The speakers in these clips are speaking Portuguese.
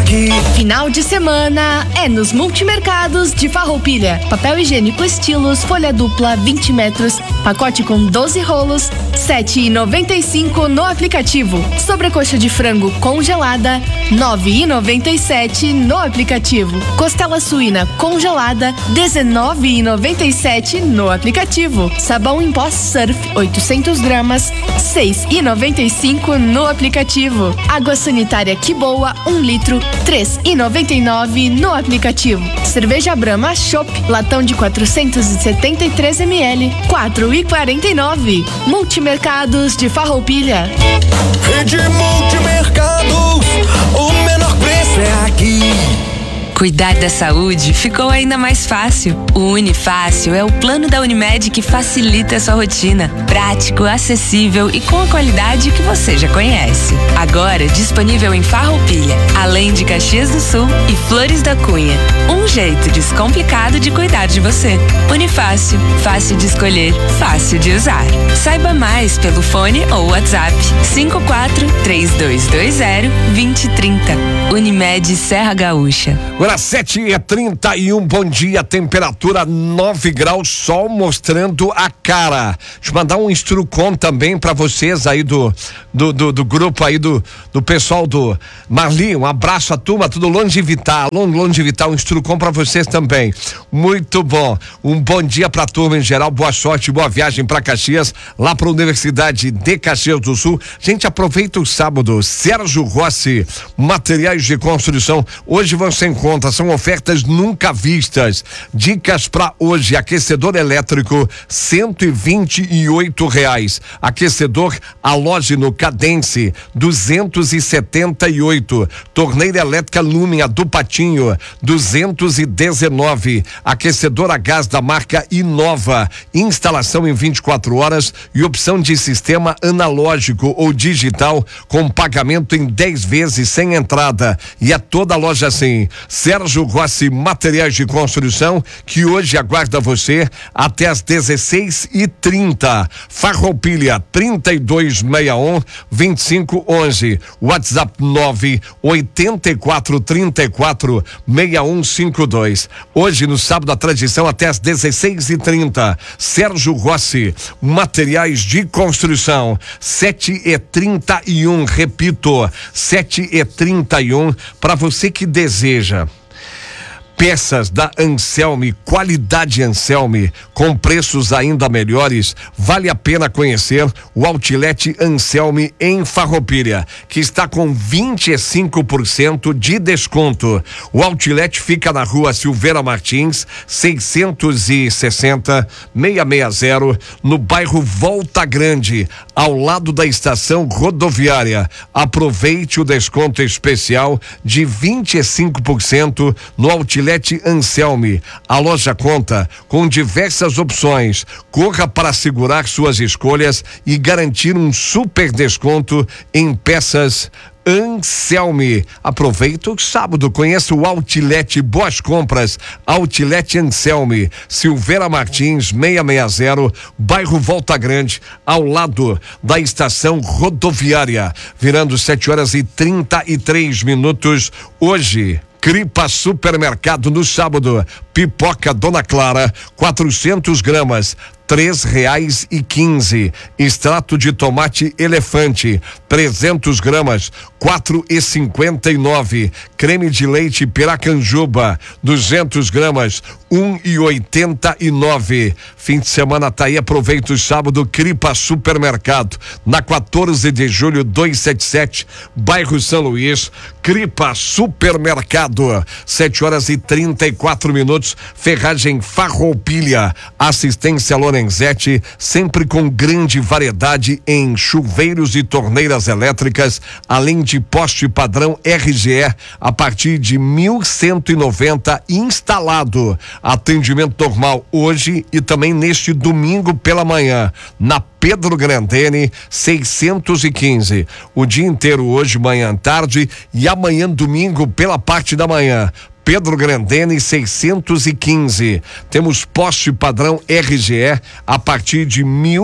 aqui. Final de semana é nos Multimercados de Farroupilha. Papel higiênico Estilos, folha dupla, 20 metros, pacote com 12 rolos, R$7,95 no aplicativo. Sobrecoxa de frango congelada, R$9,97 no aplicativo. Costela suína congelada, R$19,97 no aplicativo. Sabão em pó Surf, 800 gramas, R$6,95 no aplicativo. Água sanitária Que Boa, 1 litro, R$3,99 no aplicativo. Cerveja Brahma Chopp, latão de 473 ml, R$4,49. Multimercados de Farroupilha. Rede Multimercados, o menor preço é aqui. Cuidar da saúde ficou ainda mais fácil. O Unifácil é o plano da Unimed que facilita a sua rotina. Prático, acessível e com a qualidade que você já conhece. Agora disponível em Farroupilha, além de Caxias do Sul e Flores da Cunha. Um jeito descomplicado de cuidar de você. Unifácil, fácil de escolher, fácil de usar. Saiba mais pelo fone ou WhatsApp 54-3220-2030. Unimed Serra Gaúcha. Agora 7h31, bom dia, temperatura 9 graus, sol mostrando a cara. Deixa eu mandar um instrucom também pra vocês aí do grupo aí do pessoal do Marli, um abraço à turma, tudo Longevital, um instrucom pra vocês também. Muito bom, um bom dia pra turma em geral, boa sorte, boa viagem pra Caxias, lá pra Universidade de Caxias do Sul. Gente, aproveita o sábado, Sérgio Rossi, materiais de construção, hoje você encontra, são ofertas nunca vistas. Dicas para hoje: aquecedor elétrico R$128, aquecedor halógeno Cadence R$278, torneira elétrica Lumia do Patinho R$219, aquecedor a gás da marca Inova, instalação em 24 horas e opção de sistema analógico ou digital com pagamento em 10 vezes sem entrada, e é toda a loja assim. Sérgio Rossi Materiais de Construção, que hoje aguarda você até às 16h30. Farroupilha 3261-2511. WhatsApp 984346152. Hoje no sábado a tradição até às 16h30. Sérgio Rossi Materiais de Construção. 7h31, repito, 7h31, para você que deseja peças da Anselme, qualidade Anselme, com preços ainda melhores. Vale a pena conhecer o Outlet Anselme em Farroupilha, que está com 25% de desconto. O Outlet fica na rua Silveira Martins, 660-660, no bairro Volta Grande, ao lado da estação rodoviária. Aproveite o desconto especial de 25% no Outlet Anselme. A loja conta com diversas opções. Corra para assegurar suas escolhas e garantir um super desconto em peças Anselme. Aproveita o sábado, conheça o Outlet Boas Compras, Outlet Anselme, Silveira Martins 660, bairro Volta Grande, ao lado da estação rodoviária. Virando 7h33. Hoje, Cripa Supermercado no sábado, pipoca Dona Clara, 400 gramas, R$3,15. Extrato de tomate Elefante, 300 gramas, R$4,59. Creme de leite Piracanjuba, 200 gramas, R$1,89. Fim de semana tá aí, aproveita o sábado, Cripa Supermercado, na 14 de julho 277, bairro São Luís. Cripa Supermercado, 7h34. Ferragem Farroupilha, assistência Lorenzetti, sempre com grande variedade em chuveiros e torneiras elétricas, além de poste padrão RGE a partir de 1.190 instalado. Atendimento normal hoje e também neste domingo pela manhã, na Pedro Grandene 615. O dia inteiro hoje, manhã, tarde, e amanhã domingo pela parte da manhã. Pedro Grandene 615. Temos poste padrão RGE a partir de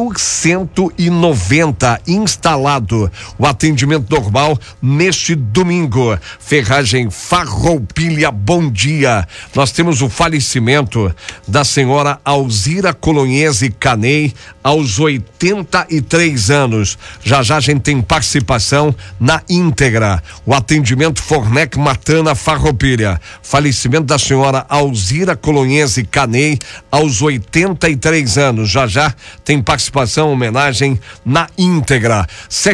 1.190 instalado. O atendimento normal neste domingo. Ferragem Farroupilha, bom dia. Nós temos o falecimento da senhora Alzira Colonhese Canei aos 83 anos. Já a gente tem participação na íntegra. O atendimento Fornec Matana Farroupilha. Falecimento da senhora Alzira Colonhese Canei aos 83 anos. Já tem participação, homenagem na íntegra.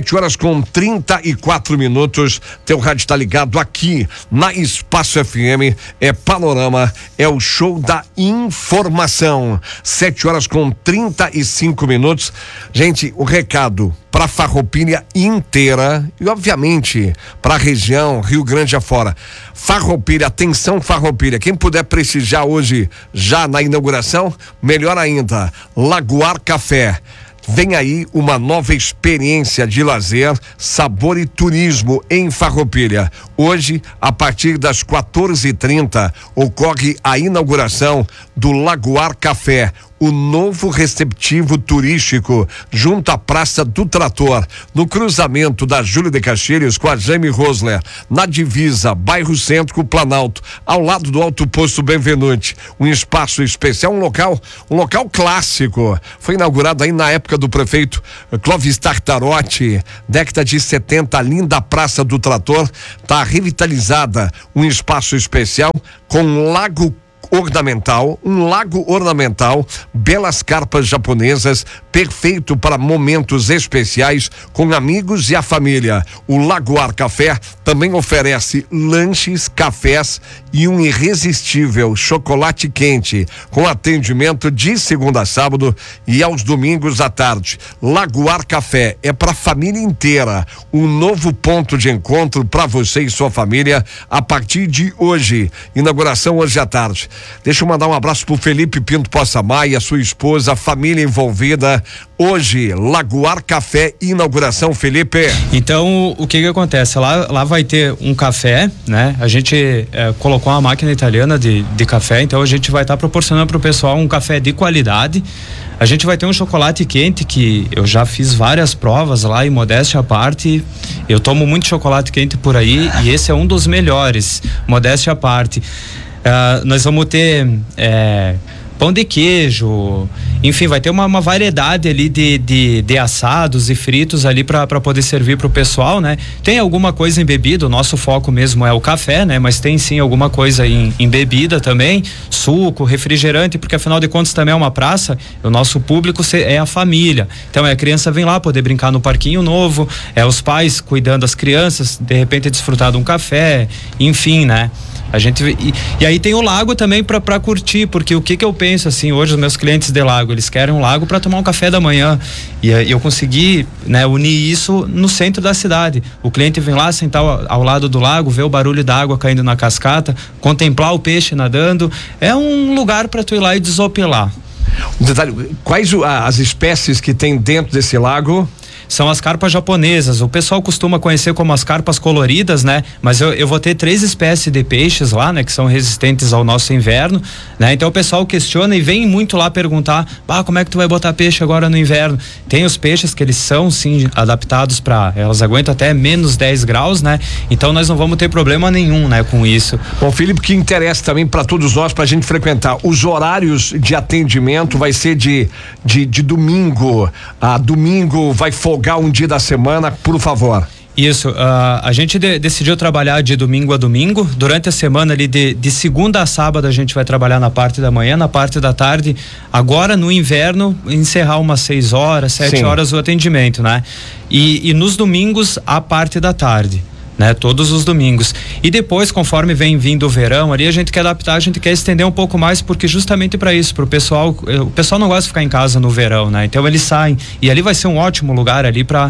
7h34. Teu rádio está ligado aqui na Espaço FM. É Panorama, é o show da informação. 7h35. Gente, o recado para a Farroupilha inteira e obviamente para a região Rio Grande afora. Farroupilha, atenção Farroupilha, quem puder prestigiar hoje já na inauguração, melhor ainda. Lagoar Café. Vem aí uma nova experiência de lazer, sabor e turismo em Farroupilha. Hoje, a partir das 14h30, ocorre a inauguração do Lagoar Café, o novo receptivo turístico junto à Praça do Trator, no cruzamento da Júlio de Castilhos com a Jaime Rosler, na divisa, bairro Centro com o Planalto, ao lado do Alto Posto Benvenuti. Um espaço especial, um local clássico. Foi inaugurado aí na época do prefeito Clóvis Tartarotti, década de 70, a linda Praça do Trator, tá revitalizada, um espaço especial com um lago ornamental, belas carpas japonesas, perfeito para momentos especiais com amigos e a família. O Lagoar Café também oferece lanches, cafés e um irresistível chocolate quente, com atendimento de segunda a sábado e aos domingos à tarde. Lagoar Café é para a família inteira, um novo ponto de encontro para você e sua família a partir de hoje. Inauguração hoje à tarde. Deixa eu mandar um abraço pro Felipe Pinto Poça Maia, sua esposa, a família envolvida. Hoje, Lagoar Café, inauguração, Felipe. Então, o que acontece? Lá vai ter um café, né? A gente colocou uma máquina italiana de café, então a gente vai estar proporcionando pro pessoal um café de qualidade. A gente vai ter um chocolate quente, que eu já fiz várias provas lá, e modéstia à parte, eu tomo muito chocolate quente por aí, e esse é um dos melhores, modéstia à parte. Nós vamos ter pão de queijo, enfim, vai ter uma variedade ali de assados e fritos ali para poder servir para o pessoal, né? Tem alguma coisa em bebida, o nosso foco mesmo é o café, né? Mas tem sim alguma coisa em bebida também, suco, refrigerante, porque afinal de contas também é uma praça, o nosso público é a família, então a criança vem lá poder brincar no parquinho novo, os pais cuidando das crianças, de repente desfrutar de um café, enfim, né? A gente, e aí tem o lago também para curtir, porque o que eu penso assim, hoje os meus clientes de lago, eles querem um lago para tomar um café da manhã, e eu consegui, né, unir isso no centro da cidade. O cliente vem lá sentar ao lado do lago, ver o barulho da água caindo na cascata, contemplar o peixe nadando, é um lugar para tu ir lá e desopilar. Um detalhe, quais as espécies que tem dentro desse lago? São as carpas japonesas. O pessoal costuma conhecer como as carpas coloridas, né? Mas eu vou ter 3 espécies de peixes lá, né? Que são resistentes ao nosso inverno, né? Então o pessoal questiona e vem muito lá perguntar, como é que tu vai botar peixe agora no inverno? Tem os peixes que eles são sim adaptados elas aguentam até menos 10 graus, né? Então nós não vamos ter problema nenhum, né? Com isso. Bom, Felipe, que interessa também para todos nós, pra gente frequentar, os horários de atendimento vai ser de domingo a domingo, vai folgar um dia da semana, por favor. Isso, a gente decidiu trabalhar de domingo a domingo. Durante a semana ali de segunda a sábado a gente vai trabalhar na parte da manhã, na parte da tarde. Agora no inverno encerrar umas 6 horas, 7 horas o atendimento, né? E nos domingos a parte da tarde, né? Todos os domingos. E depois, conforme vem vindo o verão, ali a gente quer adaptar, a gente quer estender um pouco mais, porque justamente para isso, o pessoal não gosta de ficar em casa no verão, né? Então eles saem, e ali vai ser um ótimo lugar ali para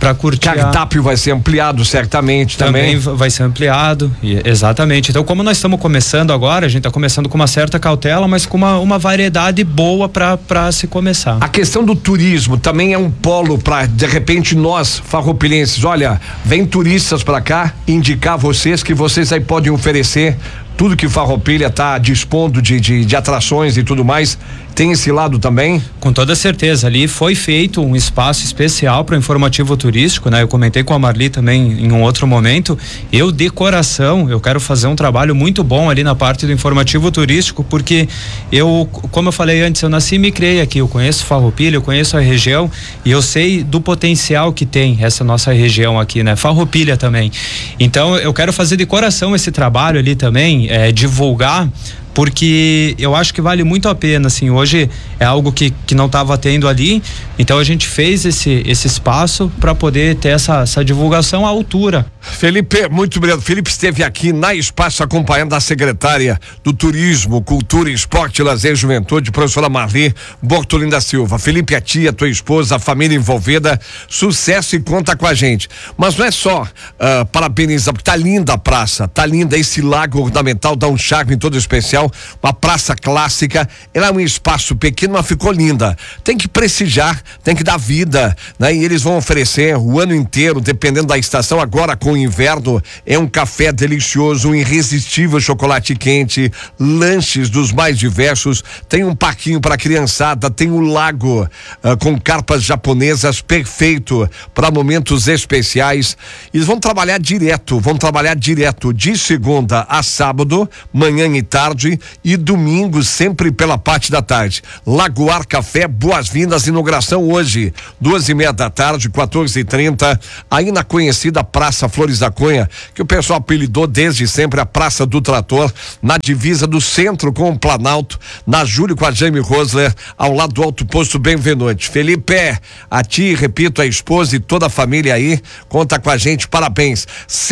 para curtir. O cardápio vai ser ampliado certamente também. Vai ser ampliado, exatamente. Então, como nós estamos começando agora, a gente está começando com uma certa cautela, mas com uma variedade boa para se começar. A questão do turismo também é um polo para, de repente, nós farroupilenses, olha, vem turistas para cá, indicar vocês que vocês aí podem oferecer tudo que Farroupilha está dispondo de atrações e tudo mais. Tem esse lado também? Com toda certeza, ali foi feito um espaço especial para o informativo turístico, né? Eu comentei com a Marli também em um outro momento. Eu, de coração, eu quero fazer um trabalho muito bom ali na parte do informativo turístico, porque como eu falei antes, eu nasci e me criei aqui, eu conheço Farroupilha, eu conheço a região e eu sei do potencial que tem essa nossa região aqui, né? Farroupilha também. Então, eu quero fazer de coração esse trabalho ali também, divulgar, porque eu acho que vale muito a pena, assim, hoje é algo que não estava tendo ali, então a gente fez esse espaço para poder ter essa divulgação à altura. Felipe, muito obrigado. Felipe esteve aqui na Espaço acompanhando a secretária do Turismo, Cultura, Esporte, Lazer e Juventude, professora Marli Bortolin da Silva. Felipe, a tia, tua esposa, a família envolvida, sucesso e conta com a gente. Mas não é só parabenizar, porque tá linda a praça, tá linda, esse lago ornamental dá um charme todo especial. Uma praça clássica, ela é um espaço pequeno, mas ficou linda. Tem que prestigiar, tem que dar vida, né? E eles vão oferecer o ano inteiro, dependendo da estação. Agora com o inverno, é um café delicioso, um irresistível chocolate quente, lanches dos mais diversos. Tem um parquinho para criançada, tem o lago com carpas japonesas, perfeito para momentos especiais. Eles vão trabalhar direto de segunda a sábado, manhã e tarde, e domingo sempre pela parte da tarde. Lagoar Café, boas-vindas, inauguração hoje, 2:30 da tarde, 14h30, aí na conhecida Praça Flores da Cunha, que o pessoal apelidou desde sempre a Praça do Trator, na divisa do centro com o Planalto, na Júlio com a Jaime Rosler, ao lado do Alto Posto Benvenuti. Felipe, a ti, repito, a esposa e toda a família aí, conta com a gente, parabéns.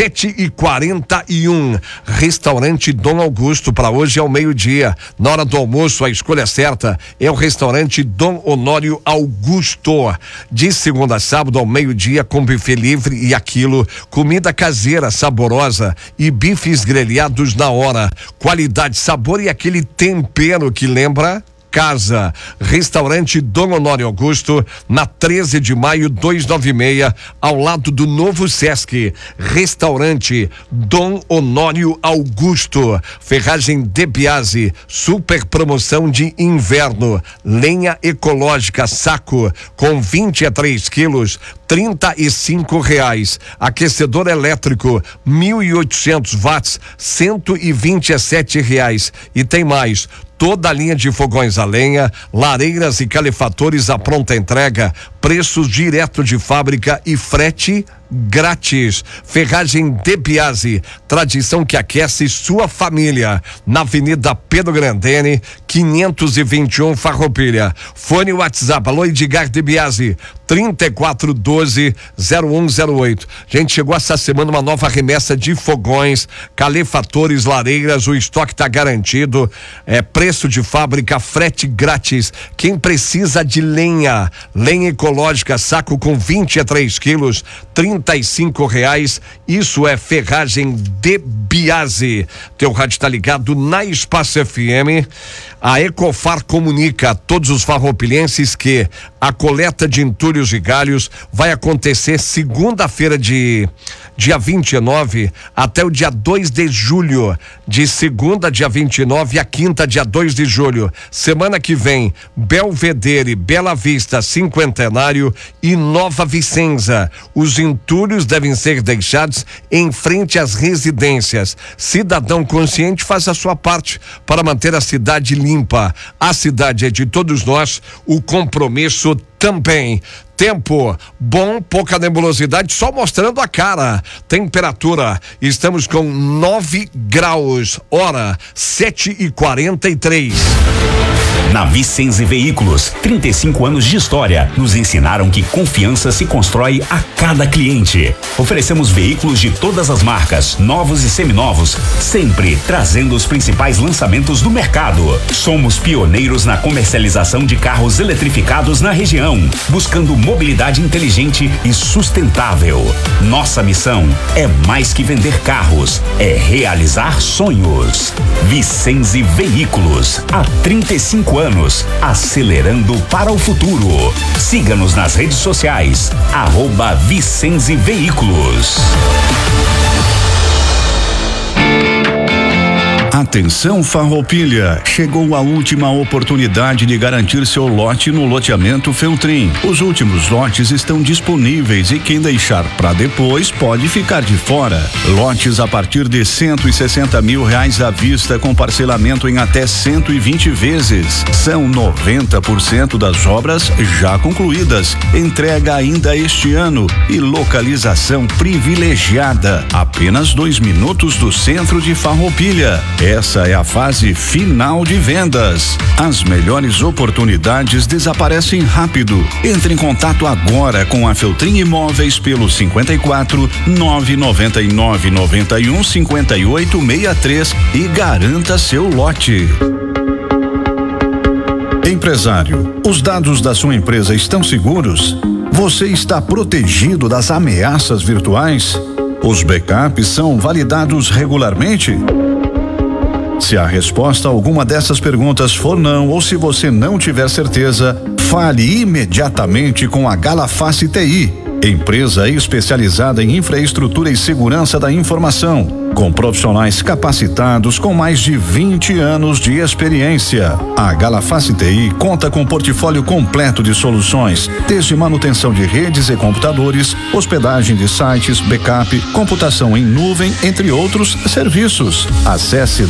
7h41, restaurante Dom Augusto, para hoje ao meio-dia, na hora do almoço, a escolha certa é o restaurante Dom Honório Augusto, de segunda a sábado ao meio-dia, com buffet livre e aquilo, comida caseira saborosa e bifes grelhados na hora, qualidade, sabor e aquele tempero que lembra casa. Restaurante Dom Honório Augusto, na 13 de maio 296, ao lado do novo Sesc. Restaurante Dom Honório Augusto, ferragem De Biase, super promoção de inverno, lenha ecológica saco com 23 quilos, R$35. Aquecedor elétrico 1.800 watts, R$127. E tem mais, toda a linha de fogões a lenha, lareiras e calefatores à pronta entrega, preços direto de fábrica e frete grátis. Ferragem De Biase, tradição que aquece sua família, na Avenida Pedro Grandene, 521, Farroupilha. Fone WhatsApp, alô Edgar De Biase, 3412-0108. Gente, chegou essa semana uma nova remessa de fogões, calefatores, lareiras, o estoque tá garantido, preço de fábrica, frete grátis. Quem precisa de lenha ecológica, saco com 23 quilos, R$35. Isso é ferragem De Biase. Teu rádio tá ligado na Espaço FM. A Ecofar comunica a todos os farroupilhenses que a coleta de entulhos e galhos vai acontecer segunda-feira dia 29 até o dia 2 de julho, de segunda dia 29 a quinta dia 2 de julho. Semana que vem, Belvedere, Bela Vista, Cinquentenário e Nova Vicenza. Os entulhos devem ser deixados em frente às residências. Cidadão consciente, faz a sua parte para manter a cidade limpa. A cidade é de todos nós, o compromisso também. Tempo bom, pouca nebulosidade, só mostrando a cara. Temperatura, estamos com 9 graus, hora 7h43. Na Vicenzi Veículos, 35 anos de história nos ensinaram que confiança se constrói a cada cliente. Oferecemos veículos de todas as marcas, novos e seminovos, sempre trazendo os principais lançamentos do mercado. Somos pioneiros na comercialização de carros eletrificados na região, buscando mobilidade inteligente e sustentável. Nossa missão é mais que vender carros, é realizar sonhos. Vicenzi Veículos, há 35 anos, acelerando para o futuro. Siga-nos nas redes sociais, @Vicenzi Veículos. Atenção Farroupilha, chegou a última oportunidade de garantir seu lote no loteamento Feltrin. Os últimos lotes estão disponíveis e quem deixar para depois pode ficar de fora. Lotes a partir de R$160 mil à vista com parcelamento em até 120 vezes. São 90% das obras já concluídas. Entrega ainda este ano e localização privilegiada. Apenas 2 minutos do centro de Farroupilha. Essa é a fase final de vendas. As melhores oportunidades desaparecem rápido. Entre em contato agora com a Feltrin Imóveis pelo 54 999 91 58 63 e garanta seu lote. Empresário, os dados da sua empresa estão seguros? Você está protegido das ameaças virtuais? Os backups são validados regularmente? Se a resposta a alguma dessas perguntas for não, ou se você não tiver certeza, fale imediatamente com a Galaface TI, empresa especializada em infraestrutura e segurança da informação, com profissionais capacitados com mais de 20 anos de experiência. A Galaface TI conta com portfólio completo de soluções, desde manutenção de redes e computadores, hospedagem de sites, backup, computação em nuvem, entre outros serviços. Acesse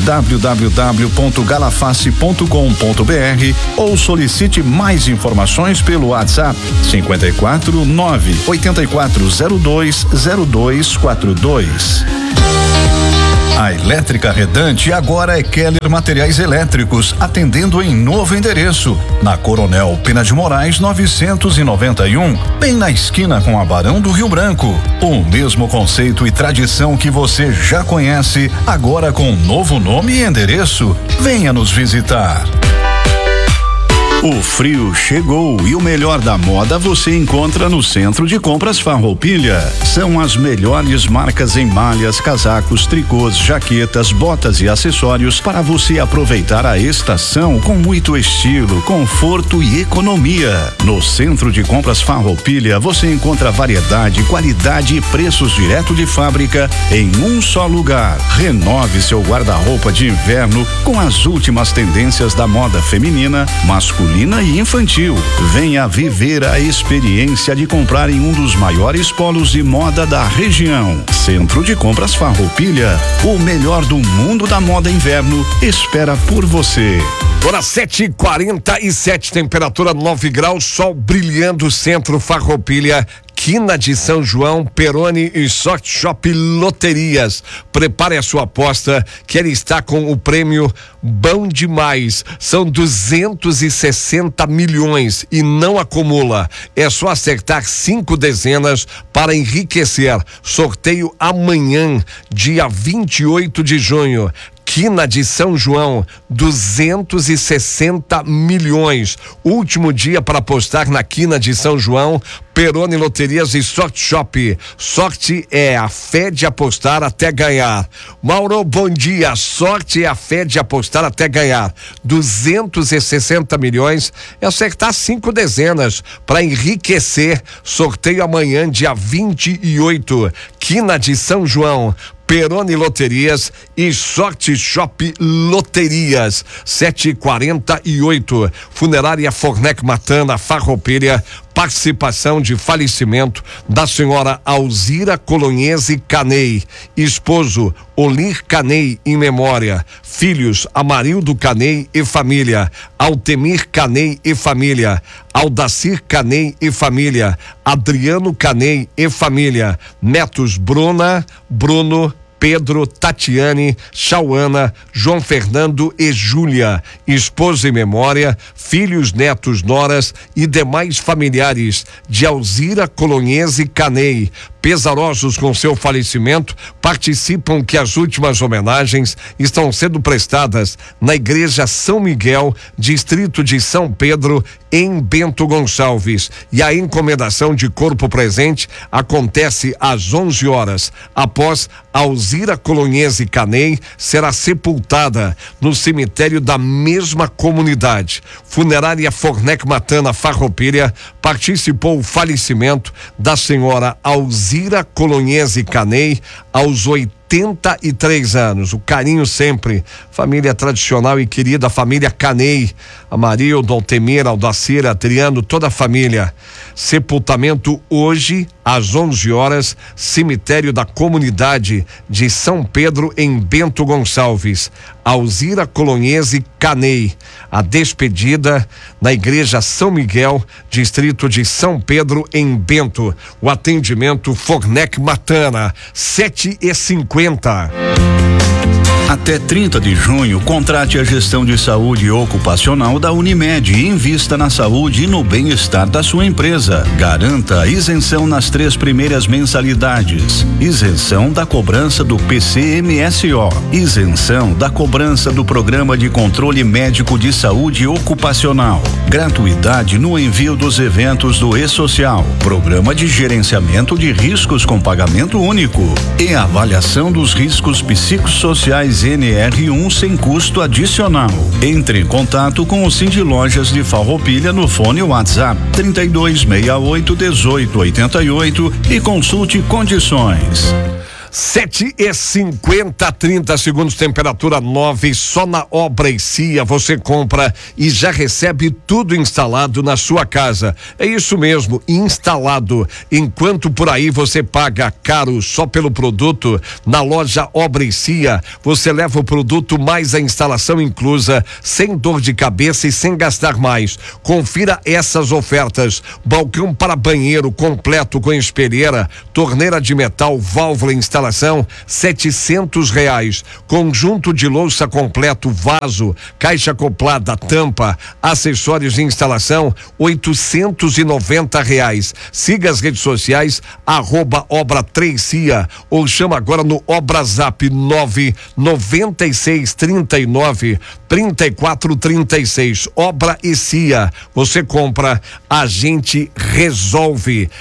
www.galaface.com.br ou solicite mais informações pelo WhatsApp 54 9 8402 0242. A Elétrica Redante agora é Keller Materiais Elétricos, atendendo em novo endereço, na Coronel Pena de Moraes 991, bem na esquina com a Barão do Rio Branco. O mesmo conceito e tradição que você já conhece, agora com novo nome e endereço. Venha nos visitar. O frio chegou e o melhor da moda você encontra no Centro de Compras Farroupilha. São as melhores marcas em malhas, casacos, tricôs, jaquetas, botas e acessórios para você aproveitar a estação com muito estilo, conforto e economia. No Centro de Compras Farroupilha você encontra variedade, qualidade e preços direto de fábrica em um só lugar. Renove seu guarda-roupa de inverno com as últimas tendências da moda feminina, masculina e infantil. Venha viver a experiência de comprar em um dos maiores polos de moda da região. Centro de Compras Farroupilha, o melhor do mundo da moda inverno espera por você. Hora 7h47, temperatura 9 graus, sol brilhando, centro Farroupilha, Quina de São João, Peroni e Sorte Shop Loterias. Prepare a sua aposta que ele está com o prêmio bom demais. São 260 milhões e não acumula. É só acertar 5 dezenas para enriquecer. Sorteio amanhã, dia 28 de junho. Quina de São João, 260 milhões. Último dia para apostar na Quina de São João, Peroni Loterias e Sorte Shop. Sorte é a fé de apostar até ganhar. Mauro, bom dia. Sorte é a fé de apostar até ganhar. 260 milhões é acertar 5 dezenas para enriquecer. Sorteio amanhã, dia 28. Quina de São João, Peroni Loterias e Sorte Shop Loterias. 7h48. Funerária Fornec Matana, Farroupilha. Participação de falecimento da senhora Alzira Colonhese Canei, esposo Olir Canei em memória, filhos Amarildo Canei e família, Altemir Canei e família, Aldacir Canei e família, Adriano Canei e família, netos Bruna, Bruno, Pedro, Tatiane, Chauana, João Fernando e Júlia, esposa e memória, filhos, netos, noras e demais familiares de Alzira Colonhese Canei, pesarosos com seu falecimento, participam que as últimas homenagens estão sendo prestadas na Igreja São Miguel, distrito de São Pedro, em Bento Gonçalves, e a encomendação de corpo presente acontece às 11 horas. Após Alzira Colonhese Canei será sepultada no cemitério da mesma comunidade. Funerária Fornec Matana Farroupilha participou o falecimento da senhora Alzira Colonhese Canei aos 83 anos. O carinho sempre, família tradicional e querida, família Canei, Amarildo, Altemira, Aldacira, Adriano, toda a família. Sepultamento hoje às 11 horas, cemitério da comunidade de São Pedro, em Bento Gonçalves. Alzira Colonhese Canei. A despedida na Igreja São Miguel, distrito de São Pedro, em Bento. O atendimento Fornec Matana, 7h50. Até 30 de junho, contrate a gestão de saúde ocupacional da Unimed e invista na saúde e no bem-estar da sua empresa. Garanta isenção nas 3 primeiras mensalidades, isenção da cobrança do PCMSO, isenção da cobrança do Programa de Controle Médico de Saúde Ocupacional, gratuidade no envio dos eventos do E-Social, Programa de Gerenciamento de Riscos com Pagamento Único e avaliação dos riscos psicossociais NR1 sem custo adicional. Entre em contato com o Cindy Lojas de Farroupilha no fone WhatsApp 3268-1888 e consulte condições. 7h50, 30 segundos, temperatura 9, só na Obra e Cia você compra e já recebe tudo instalado na sua casa. É isso mesmo, instalado. Enquanto por aí você paga caro só pelo produto, na loja Obra e Cia você leva o produto mais a instalação inclusa, sem dor de cabeça e sem gastar mais. Confira essas ofertas: balcão para banheiro completo com espelheira, torneira de metal, válvula instalação, R$700. Conjunto de louça completo, vaso, caixa acoplada, tampa, acessórios de instalação, R$890. Siga as redes sociais @Obra3Cia ou chama agora no Obrazap 99639-3436. Obra e Cia, você compra, a gente resolve.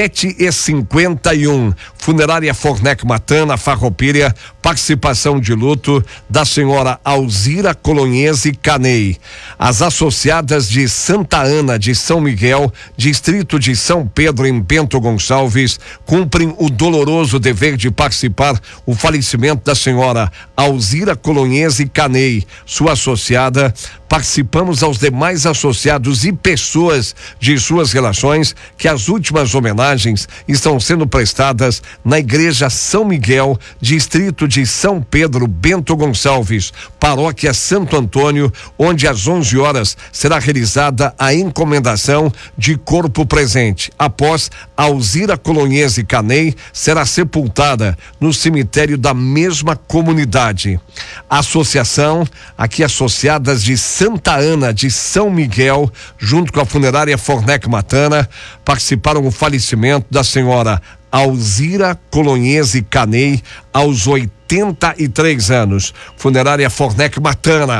7h51. Funerária Fornec Matana Farroupilha, participação de luto da senhora Alzira Colonhese Canei. As associadas de Santa Ana de São Miguel, distrito de São Pedro, em Bento Gonçalves, cumprem o doloroso dever de participar o falecimento da senhora Alzira Colonhese Canei, sua associada. Participamos aos demais associados e pessoas de suas relações que as últimas homenagens estão sendo prestadas na Igreja São Miguel, distrito de São Pedro, Bento Gonçalves, paróquia Santo Antônio, onde às 11 horas será realizada a encomendação de corpo presente. Após, Alzira Colonhese Canei será sepultada no cemitério da mesma comunidade. A associação, aqui associadas de Santa Ana de São Miguel, junto com a funerária Fornec Matana, participaram do falecimento da senhora Alzira Colonhese Canei aos 83 anos. Funerária Fornec Matana,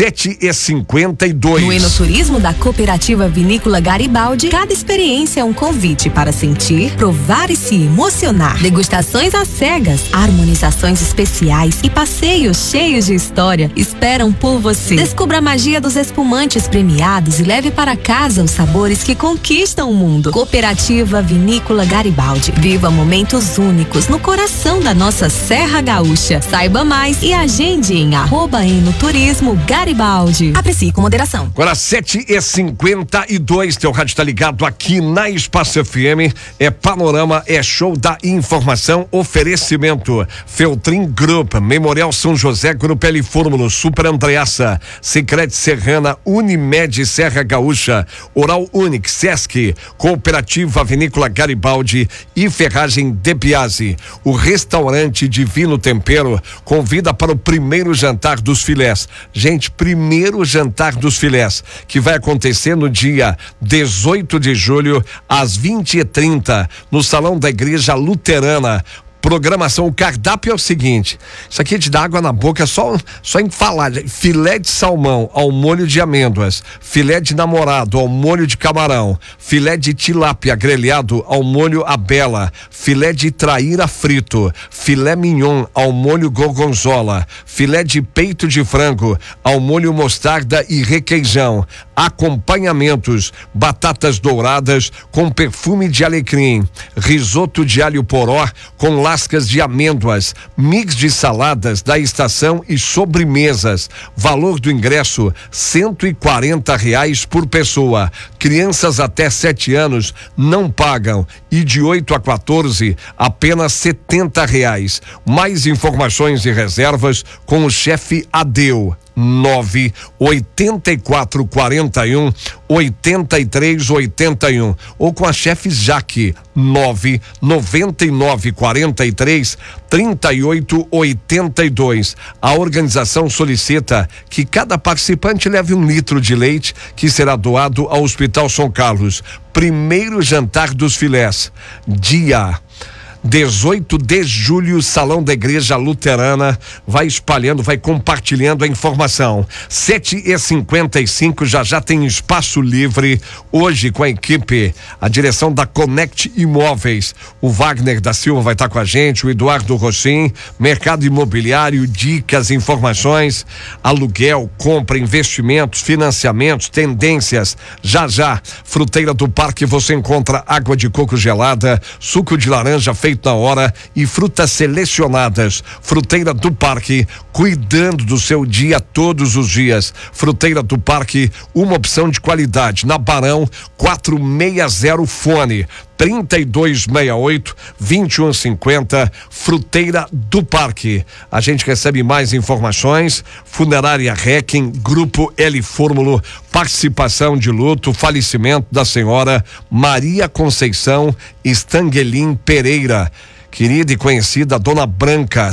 7h52. No Enoturismo da Cooperativa Vinícola Garibaldi, cada experiência é um convite para sentir, provar e se emocionar. Degustações às cegas, harmonizações especiais e passeios cheios de história esperam por você. Descubra a magia dos espumantes premiados e leve para casa os sabores que conquistam o mundo. Cooperativa Vinícola Garibaldi. Viva momentos únicos no coração da nossa Serra Gaúcha. Saiba mais e agende em @Enoturismo Garibaldi. Aprecie com moderação. Agora 7h52, teu rádio está ligado aqui na Espaço FM. É panorama, é show da informação. Oferecimento Feltrin Group, Memorial São José, Grupo L Fórmula, Super Andreassa, Sicredi Serrana, Unimed Serra Gaúcha, Oral Unique, Sesc, Cooperativa Vinícola Garibaldi e Ferragem De Biasi. O restaurante Divino Tempero Tempero convida para o primeiro jantar dos filés. Gente, primeiro jantar dos filés, que vai acontecer no dia 18 de julho, às 20h30, no Salão da Igreja Luterana. Programação, o cardápio é o seguinte: isso aqui te dá água na boca só em falar. Filé de salmão ao molho de amêndoas, filé de namorado ao molho de camarão, filé de tilápia grelhado ao molho abela, filé de traíra frito, filé mignon ao molho gorgonzola, filé de peito de frango ao molho mostarda e requeijão. Acompanhamentos: batatas douradas com perfume de alecrim, risoto de alho poró com lascas de amêndoas, mix de saladas da estação e sobremesas. Valor do ingresso R$140 por pessoa. Crianças até 7 anos não pagam e de 8 a 14 apenas R$70. Mais informações e reservas com o chefe Adeu. 98441-8381 ou com a chefe Jaque 99943-3882. A organização solicita que cada participante leve 1 litro de leite, que será doado ao Hospital São Carlos. Primeiro jantar dos filés, dia 18 de julho, Salão da Igreja Luterana. Vai espalhando, vai compartilhando a informação. 7h55, já tem espaço livre hoje com a equipe, a direção da Connect Imóveis. O Wagner da Silva vai estar com a gente, o Eduardo Rochim, mercado imobiliário, dicas, informações, aluguel, compra, investimentos, financiamentos, tendências. Já, Fruteira do Parque, você encontra água de coco gelada, suco de laranja feito na hora e frutas selecionadas. Fruteira do Parque, cuidando do seu dia todos os dias. Fruteira do Parque, uma opção de qualidade. Na Barão 460, fone 3268-2150, Fruteira do Parque. A gente recebe mais informações. Funerária Requiem, Grupo L Fórmulo, participação de luto, falecimento da senhora Maria Conceição Stanguelin Pereira. Querida e conhecida Dona Branca,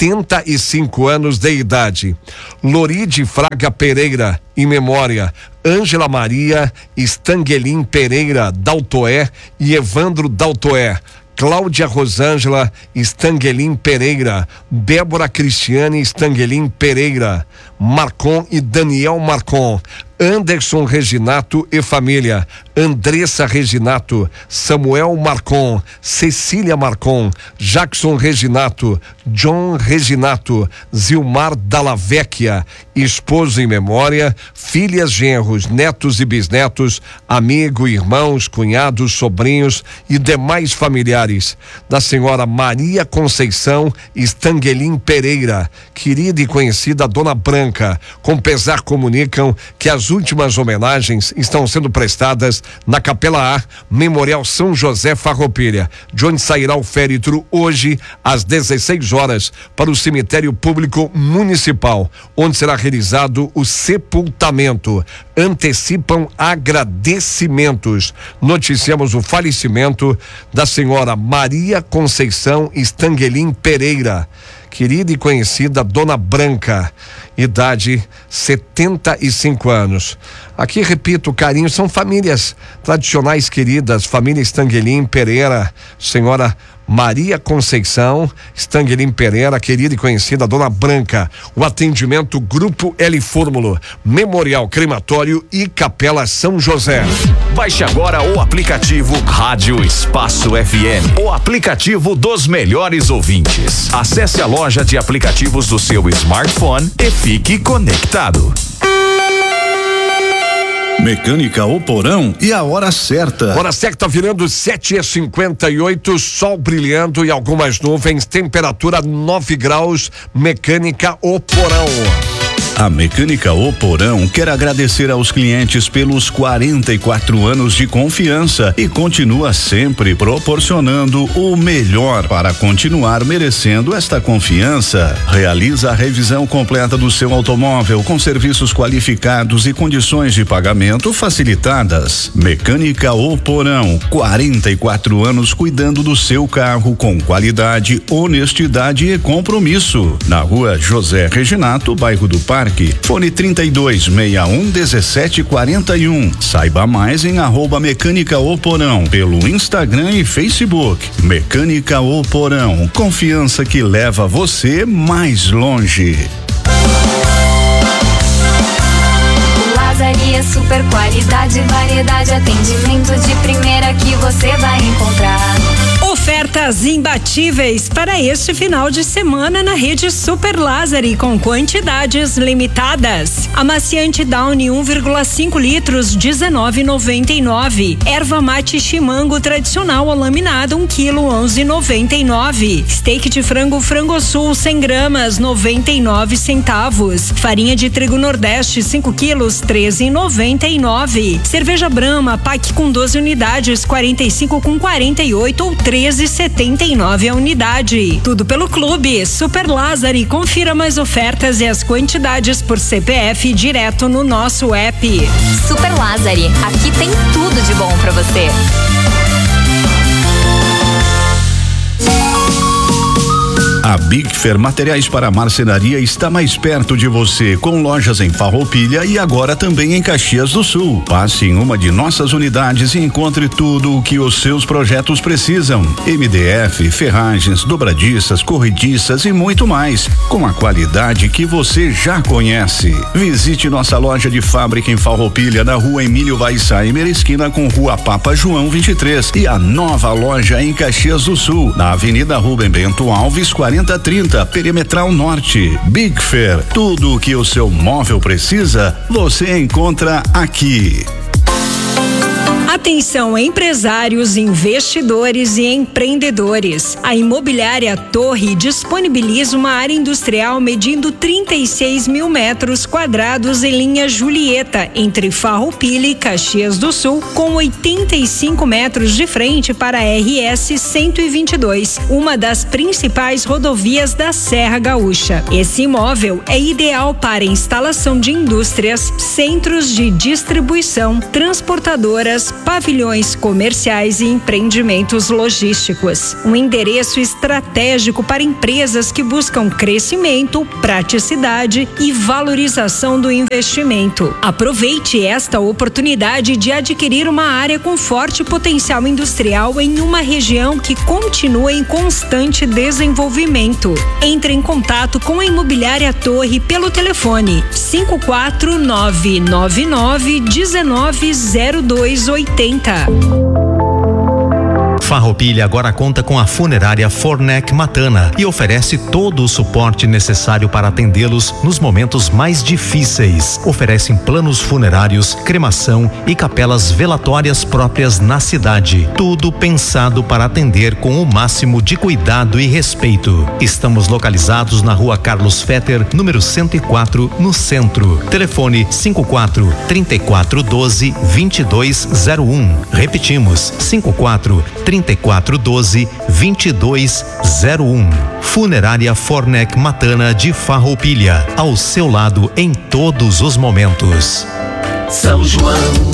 75 anos de idade. Loride Fraga Pereira, em memória. Ângela Maria Stanguelin Pereira Daltoé e Evandro Daltoé. Cláudia Rosângela Stanguelin Pereira, Débora Cristiane Stanguelin Pereira, Marcon e Daniel Marcon, Anderson Reginato e família, Andressa Reginato, Samuel Marcon, Cecília Marcon, Jackson Reginato, John Reginato, Zilmar Dallavecchia, esposo em memória, filhas, genros, netos e bisnetos, amigo, irmãos, cunhados, sobrinhos e demais familiares da senhora Maria Conceição Stanguelin Pereira, querida e conhecida Dona Branca. Com pesar comunicam que as últimas homenagens estão sendo prestadas na Capela A, Memorial São José Farroupilha, de onde sairá o féretro hoje às 16 horas para o cemitério público municipal, onde será realizado o sepultamento. Antecipam agradecimentos. Noticiamos o falecimento da senhora Maria Conceição Stanguelin Pereira, querida e conhecida Dona Branca, idade 75 anos. Aqui, repito, carinho, são famílias tradicionais queridas, família Stanguelin Pereira, senhora Maria Conceição Stanguelin Pereira, querida e conhecida Dona Branca. O atendimento Grupo L Fórmulo, Memorial Crematório e Capela São José. Baixe agora o aplicativo Rádio Espaço FM, o aplicativo dos melhores ouvintes. Acesse a loja de aplicativos do seu smartphone e fique conectado. Mecânica O Porão e a hora certa. Hora certa virando 7h58, sol brilhando e algumas nuvens, temperatura 9 graus. Mecânica O Porão. A Mecânica O Porão quer agradecer aos clientes pelos 44 anos de confiança e continua sempre proporcionando o melhor para continuar merecendo esta confiança. Realiza a revisão completa do seu automóvel com serviços qualificados e condições de pagamento facilitadas. Mecânica O Porão, 44 anos cuidando do seu carro com qualidade, honestidade e compromisso. Na rua José Reginato, bairro do Parque. Fone 3261-1741. Saiba mais em @Mecânica O Porão pelo Instagram e Facebook. Mecânica O Porão, confiança que leva você mais longe. Lazaria, super qualidade, variedade, atendimento de primeira que você vai encontrar. Ofertas imbatíveis para este final de semana na rede Super Lázari com quantidades limitadas. Amaciante Downy 1,5 litros 19,99. Erva mate chimango tradicional laminada 1 quilo 11,99. Steak de frango Frangosul 100 gramas 99 centavos. Farinha de trigo Nordeste 5 quilos 13,99. Cerveja Brahma pack com 12 unidades 45 com 48 ou 13,79 a unidade. Tudo pelo Clube Super Lázari. Confira mais ofertas e as quantidades por CPF direto no nosso app. Super Lázari, aqui tem tudo de bom pra você. A Big Fair Materiais para Marcenaria está mais perto de você, com lojas em Farroupilha e agora também em Caxias do Sul. Passe em uma de nossas unidades e encontre tudo o que os seus projetos precisam. MDF, ferragens, dobradiças, corrediças e muito mais, com a qualidade que você já conhece. Visite nossa loja de fábrica em Farroupilha, na rua Emílio Weissheimer, esquina com rua Papa João 23, e a nova loja em Caxias do Sul, na Avenida Rubem Bento Alves 4030, Perimetral Norte. Big Fair, tudo o que o seu móvel precisa, você encontra aqui. Atenção, empresários, investidores e empreendedores. A Imobiliária Torre disponibiliza uma área industrial medindo 36 mil metros quadrados em linha Julieta, entre Farroupilha e Caxias do Sul, com 85 metros de frente para a RS 122, uma das principais rodovias da Serra Gaúcha. Esse imóvel é ideal para instalação de indústrias, centros de distribuição, transportadoras, pavilhões comerciais e empreendimentos logísticos. Um endereço estratégico para empresas que buscam crescimento, praticidade e valorização do investimento. Aproveite esta oportunidade de adquirir uma área com forte potencial industrial em uma região que continua em constante desenvolvimento. Entre em contato com a Imobiliária Torre pelo telefone 54999190280. Farroupilha agora conta com a funerária Fornec Matana e oferece todo o suporte necessário para atendê-los nos momentos mais difíceis. Oferecem planos funerários, cremação e capelas velatórias próprias na cidade. Tudo pensado para atender com o máximo de cuidado e respeito. Estamos localizados na rua Carlos Fetter, número 104, no centro. Telefone 54-3412-2201. Repetimos, 54-3412-2201. Funerária Fornec Matana de Farroupilha, ao seu lado em todos os momentos. São João,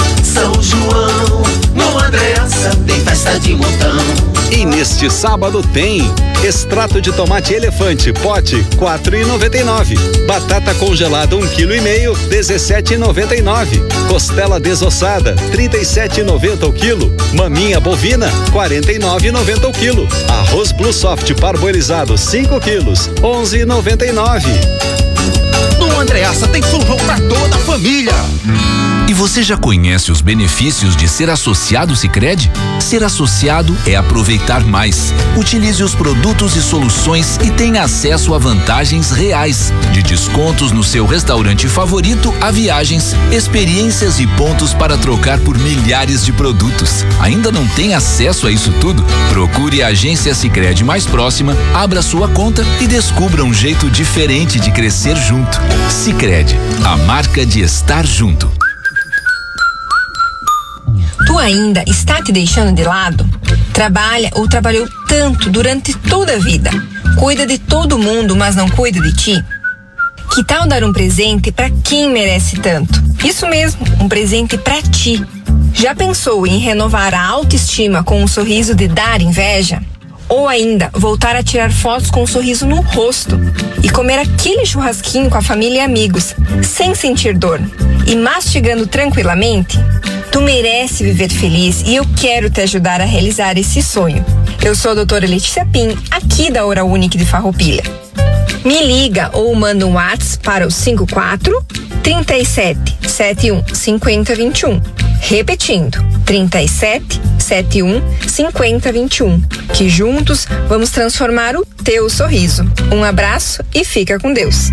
no Andreassa tem festa de montão. E neste sábado tem extrato de tomate elefante, pote, R$4,99. Batata congelada 1,5 kg, R$17,99. Costela desossada, R$37,90 o quilo. Maminha bovina, R$49,90 o quilo. Arroz Blue Soft parboilizado 5 quilos, R$11,99. No Andreassa tem surrão pra toda a família. E E você já conhece os benefícios de ser associado Sicredi? Ser associado é aproveitar mais. Utilize os produtos e soluções e tenha acesso a vantagens reais, de descontos no seu restaurante favorito a viagens, experiências e pontos para trocar por milhares de produtos. Ainda não tem acesso a isso tudo? Procure a agência Sicredi mais próxima, abra sua conta e descubra um jeito diferente de crescer junto. Sicredi, a marca de estar junto. Tu ainda está te deixando de lado? Trabalha ou trabalhou tanto durante toda a vida? Cuida de todo mundo, mas não cuida de ti? Que tal dar um presente para quem merece tanto? Isso mesmo, um presente para ti. Já pensou em renovar a autoestima com um sorriso de dar inveja? Ou ainda, voltar a tirar fotos com um sorriso no rosto e comer aquele churrasquinho com a família e amigos, sem sentir dor e mastigando tranquilamente? Tu merece viver feliz e eu quero te ajudar a realizar esse sonho. Eu sou a doutora Letícia Pim, aqui da Oral Unique de Farroupilha. Me liga ou manda um WhatsApp para o 54 37 71 50 21. Repetindo, 37 71 50 21. Que juntos vamos transformar o teu sorriso. Um abraço e fica com Deus.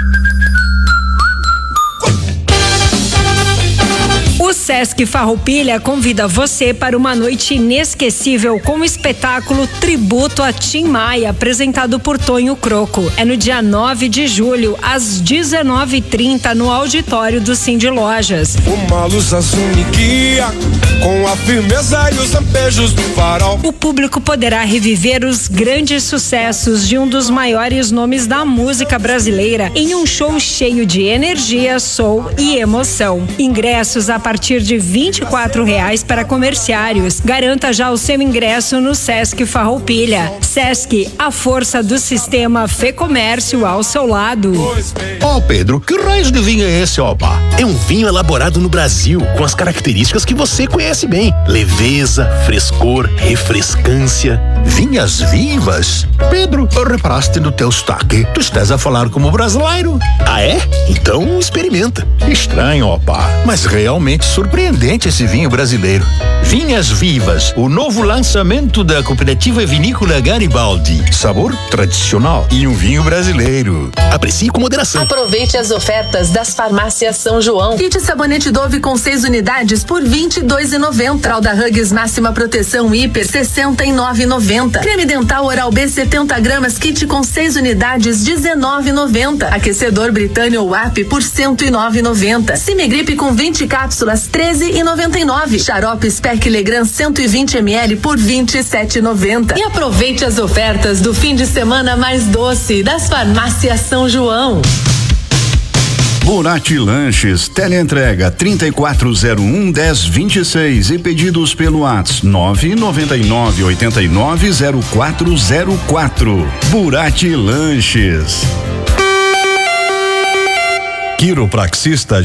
O Sesc Farroupilha convida você para uma noite inesquecível com o espetáculo Tributo a Tim Maia, apresentado por Tonho Croco. É no dia 9 de julho, às 19h30, no auditório do Cindy Lojas. Uma luz azul me guia, com a firmeza e os lampejos do farol. O público poderá reviver os grandes sucessos de um dos maiores nomes da música brasileira em um show cheio de energia, soul e emoção. Ingressos a partir de R$24 para comerciários. Garanta já o seu ingresso no Sesc Farroupilha. Sesc, a força do sistema Fê Comércio ao seu lado. Ó, Pedro, que raios de vinho é esse, opa? É um vinho elaborado no Brasil, com as características que você conhece bem. Leveza, frescor, refrescância. Vinhas vivas? Pedro, reparaste no teu sotaque. Tu estás a falar como brasileiro. Ah, é? Então experimenta. Estranho, opa, mas realmente surpreendente esse vinho brasileiro. Vinhas Vivas, o novo lançamento da cooperativa vinícola Garibaldi. Sabor tradicional e um vinho brasileiro. Aprecie com moderação. Aproveite as ofertas das farmácias São João. Kit sabonete Dove com 6 unidades por R$22,90. Fralda Huggies máxima proteção hiper R$69,90. Creme dental Oral B 70 gramas kit com 6 unidades R$19,90. Aquecedor Britânia WAP por R$109,90. Simegripe com 20 cápsulas R$13,99. Xarope Spec Legrand 120 ml por R$27,90. E aproveite as ofertas do fim de semana mais doce das farmácias São João. Burati Lanches, teleentrega 3401-1026 e pedidos pelo WhatsApp 999-890404. Burati Lanches. Quiropraxista